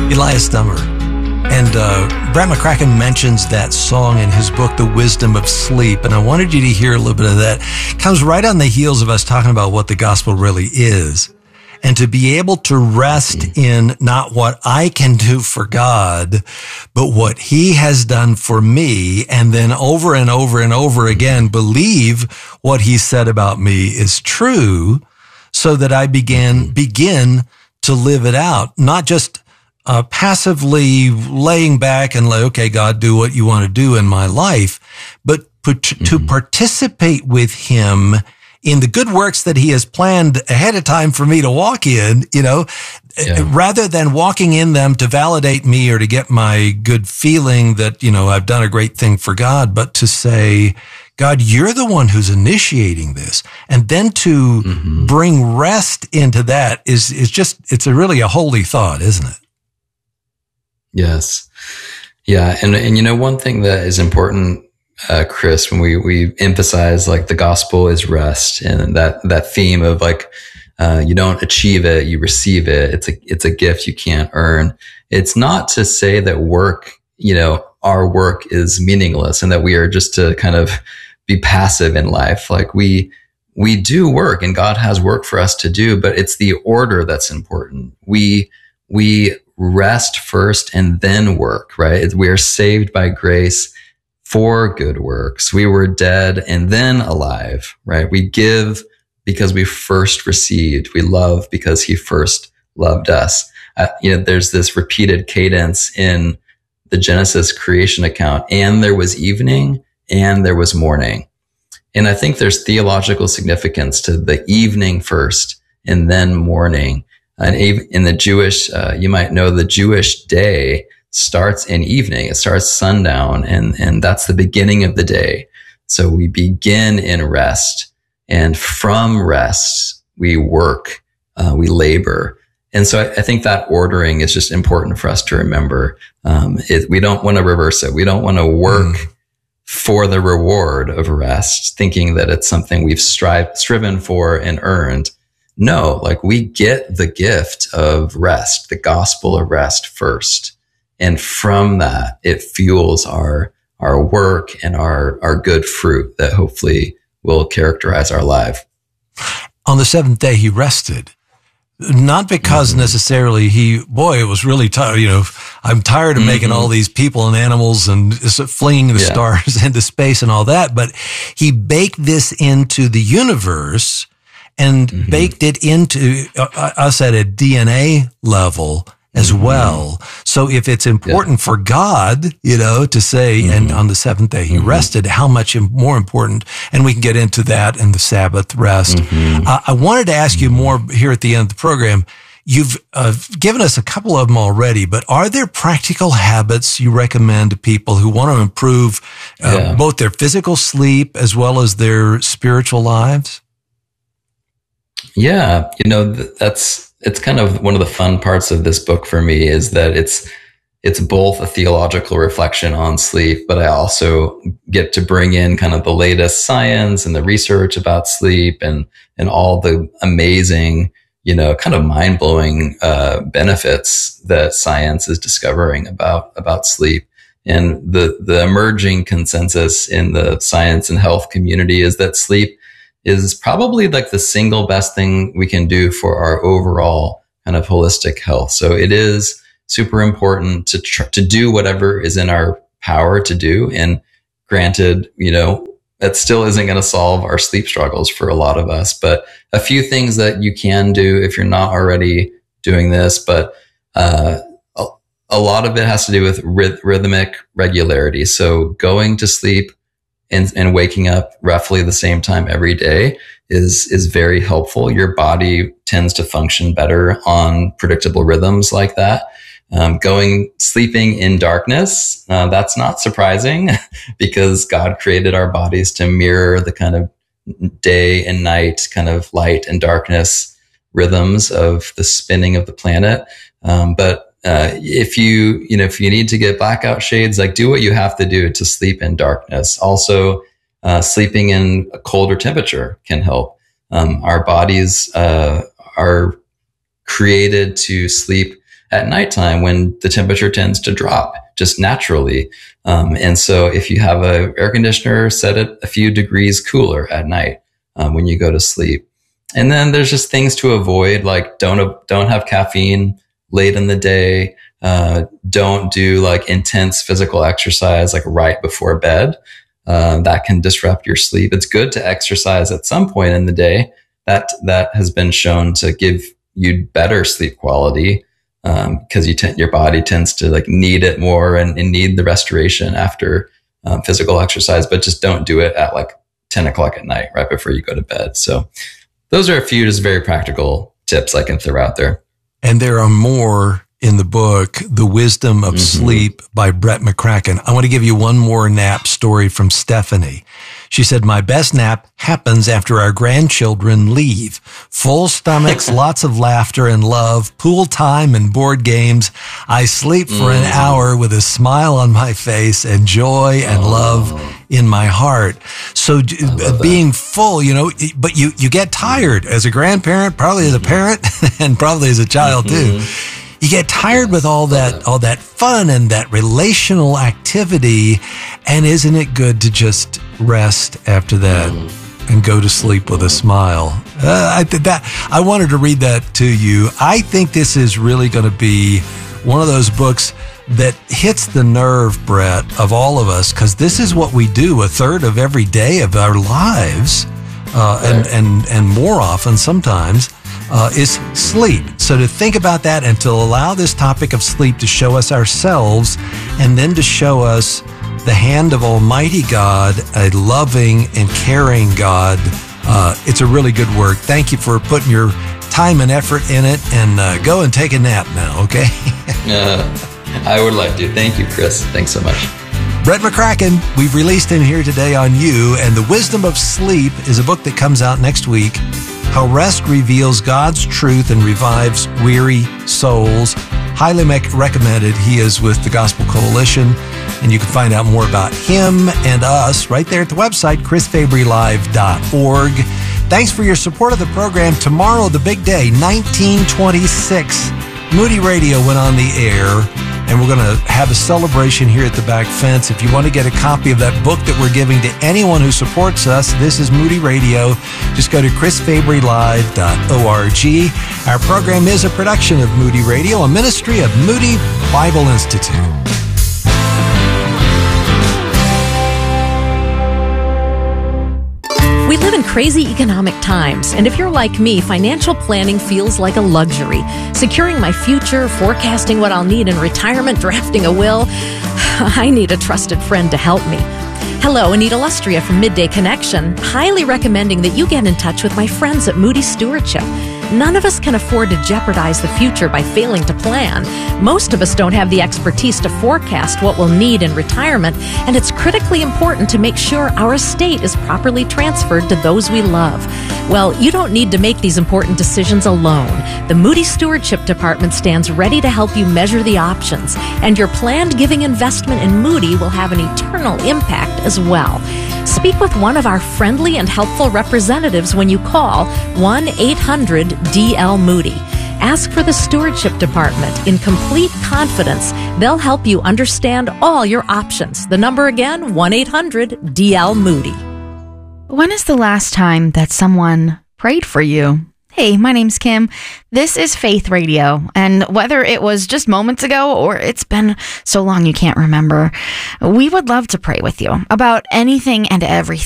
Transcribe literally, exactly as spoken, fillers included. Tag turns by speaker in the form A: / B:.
A: Elias Dummer. And uh, Brett McCracken mentions that song in his book, The Wisdom of Sleep. And I wanted you to hear a little bit of that. It comes right on the heels of us talking about what the gospel really is. And to be able to rest in not what I can do for God, but what he has done for me. And then over and over and over again, believe what he said about me is true, so that I began, begin to live it out, not just Uh, passively laying back and like, okay, God, do what you want to do in my life, but put, mm-hmm. to participate with him in the good works that he has planned ahead of time for me to walk in, you know, yeah. rather than walking in them to validate me or to get my good feeling that, you know, I've done a great thing for God, but to say, God, you're the one who's initiating this. And then to mm-hmm. bring rest into that is, is just, it's a really a holy thought, isn't it?
B: Yes. Yeah. And, and you know, one thing that is important, uh, Chris, when we, we emphasize like the gospel is rest, and that, that theme of like, uh, you don't achieve it, you receive it. It's a, it's a gift you can't earn. It's not to say that work, you know, our work is meaningless and that we are just to kind of be passive in life. Like we, we do work and God has work for us to do, but it's the order that's important. We, we, rest first and then work, right? We are saved by grace for good works. We were dead and then alive, right? We give because we first received. We love because he first loved us. Uh, you know, there's this repeated cadence in the Genesis creation account, and there was evening and there was morning. And I think there's theological significance to the evening first and then morning. And in the Jewish, uh, you might know the Jewish day starts in evening. It starts sundown, and, and that's the beginning of the day. So we begin in rest, and from rest, we work, uh, we labor. And so I, I think that ordering is just important for us to remember. Um, it, we don't want to reverse it. We don't want to work mm. for the reward of rest, thinking that it's something we've strive, striven for and earned. No, like we get the gift of rest, the gospel of rest first. And from that, it fuels our, our work and our, our good fruit that hopefully will characterize our life.
A: On the seventh day, he rested. Not because mm-hmm. necessarily he, boy, it was really tired. You know, I'm tired of mm-hmm. making all these people and animals and flinging the yeah. stars into space and all that. But he baked this into the universe and mm-hmm. baked it into uh, us at a D N A level as mm-hmm. well. So if it's important yeah. for God, you know, to say, mm-hmm. and on the seventh day he mm-hmm. rested, how much more important, and we can get into that in the Sabbath rest. Mm-hmm. Uh, I wanted to ask you more here at the end of the program. You've uh, given us a couple of them already, but are there practical habits you recommend to people who want to improve uh, yeah. both their physical sleep as well as their spiritual lives?
B: Yeah, you know, that's, it's kind of one of the fun parts of this book for me is that it's, it's both a theological reflection on sleep, but I also get to bring in kind of the latest science and the research about sleep and, and all the amazing, you know, kind of mind blowing, uh, benefits that science is discovering about, about sleep. And the, the emerging consensus in the science and health community is that sleep is probably like the single best thing we can do for our overall kind of holistic health. So it is super important to tr- to do whatever is in our power to do. And granted, you know, that still isn't going to solve our sleep struggles for a lot of us, but a few things that you can do if you're not already doing this. But uh, a, a lot of it has to do with ryth- rhythmic regularity. So going to sleep And, and waking up roughly the same time every day is, is very helpful. Your body tends to function better on predictable rhythms like that. Um, going, sleeping in darkness, uh, that's not surprising because God created our bodies to mirror the kind of day and night, kind of light and darkness rhythms of the spinning of the planet. Um, but Uh, if you, you know, if you need to get blackout shades, like do what you have to do to sleep in darkness. Also, uh, sleeping in a colder temperature can help. Um, our bodies, uh, are created to sleep at nighttime when the temperature tends to drop just naturally. Um, and so if you have a air conditioner, set it a few degrees cooler at night um, when you go to sleep. And then there's just things to avoid, like don't don't have caffeine late in the day. Uh, don't do like intense physical exercise like right before bed. Uh, that can disrupt your sleep. It's good to exercise at some point in the day. That that has been shown to give you better sleep quality because um, you t- your body tends to like need it more and, and need the restoration after um, physical exercise. But just don't do it at like ten o'clock at night, right before you go to bed. So those are a few just very practical tips I can throw out there.
A: And there are more in the book, The Wisdom of mm-hmm. Sleep by Brett McCracken. I want to give you one more nap story from Stephanie. She said, my best nap happens after our grandchildren leave. Full stomachs, lots of laughter and love, pool time and board games. I sleep for mm. an hour with a smile on my face and joy and oh. love in my heart. So uh, being full, you know, but you, you get tired as a grandparent, probably as a parent, and probably as a child mm-hmm. too. You get tired with all that, all that fun and that relational activity. And isn't it good to just rest after that mm. and go to sleep with a smile? Uh, I did that. I wanted to read that to you. I think this is really going to be one of those books that hits the nerve, Brett, of all of us, because this is what we do a third of every day of our lives, uh, and, and, and more often sometimes. Uh, is sleep. So to think about that and to allow this topic of sleep to show us ourselves and then to show us the hand of Almighty God, a loving and caring God, uh, it's a really good work. Thank you for putting your time and effort in it, and uh, go and take a nap now, okay?
B: uh, I would like to. Thank you, Chris. Thanks so much.
A: Brett McCracken, we've released him here today on You, and The Wisdom of Sleep is a book that comes out next week. How Rest Reveals God's Truth and Revives Weary Souls. Highly recommended. He is with the Gospel Coalition, and you can find out more about him and us right there at the website, chris fabry live dot org. Thanks for your support of the program. Tomorrow, the big day, nineteen twenty-six. Moody Radio went on the air, and we're going to have a celebration here at the back fence. If you want to get a copy of that book that we're giving to anyone who supports us, this is Moody Radio. Just go to chris fabry live dot org. Our program is a production of Moody Radio, a ministry of Moody Bible Institute.
C: We live in crazy economic times, and if you're like me, financial planning feels like a luxury. Securing my future, forecasting what I'll need in retirement, drafting a will, I need a trusted friend to help me. Hello, Anita Lustria from Midday Connection, highly recommending that you get in touch with my friends at Moody Stewardship. None of us can afford to jeopardize the future by failing to plan. Most of us don't have the expertise to forecast what we'll need in retirement, and it's critically important to make sure our estate is properly transferred to those we love. Well, you don't need to make these important decisions alone. The Moody Stewardship Department stands ready to help you measure the options, and your planned giving investment in Moody will have an eternal impact as well. Speak with one of our friendly and helpful representatives when you call one eight hundred D L Moody. Ask for the Stewardship Department. In complete confidence, they'll help you understand all your options. The number again, one eight hundred D L Moody.
D: When is the last time that someone prayed for you? Hey, my name's Kim. This is Faith Radio, and whether it was just moments ago or it's been so long you can't remember, we would love to pray with you about anything and everything.